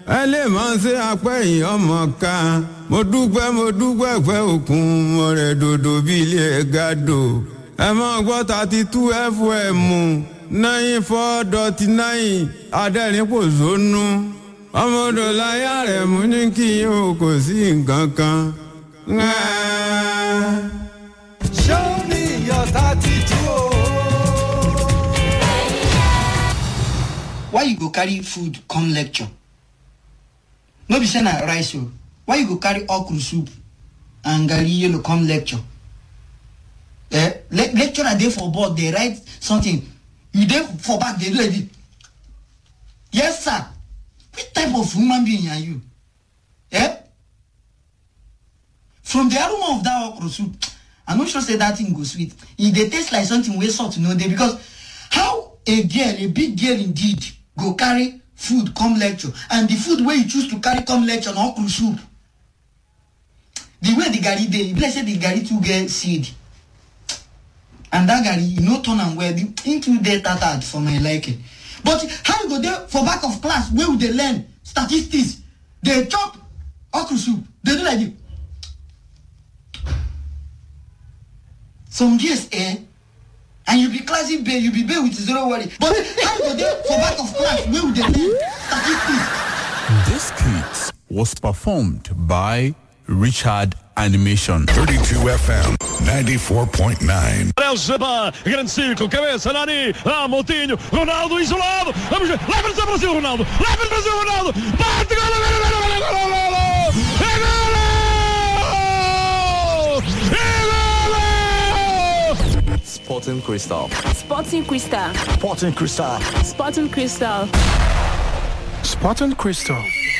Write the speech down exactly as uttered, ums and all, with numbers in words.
ẹ lè máa ṣe apẹ́yìn ọmọ kan mo dúpẹ́ mo dúpẹ́ pẹ́ òkun mo rẹ̀ dòdò bí ilé ẹ̀ga dò ẹ máa gbọ́ thirty two F M nine four dot nine adẹ́rìn kò sónú ọmọdé láyà rẹ̀ mú ní kí n ò kò sí nǹkan kan. Show me your thirty-two. Why you go carry food come lecture? No be say na rice o. Why you go carry okra soup and garri yellow come lecture? Eh, Le- lecturer dey for board, they write something. You dey for back, they do it. Yes, sir. What type of human being are you? Eh? From the aroma of that okra soup, I'm not sure say that thing go sweet. If they taste like something way salt, no dey, because how a girl, a big girl indeed, go carry food come lecture, and the food where you choose to carry come lecture na okra soup. The way the garri dey, if let's say the garri too get seed, and that garri you no turn am well, the thing too dey tattered for my liking. But how you go there for back of class where we dey learn statistics, they chop okra soup, they do like this. Some years, eh? And you be classic bay, you be bay with zero worry. But how you go there for back of class where we dey learn statistics? This skit was performed by Richard Animation. thirty-two F M ninety-four point nine. Elzeba, grande círculo, cabeça, Nani, ah, Moutinho, Ronaldo isolado, vamos ver, leva o Brasil, Ronaldo, leva o Brasil, Ronaldo, bate, gol, gol, gol, gol, gol, gol, Sporting Crystal. Sporting Crystal. Sporting Crystal. Sporting Crystal. Sporting Crystal.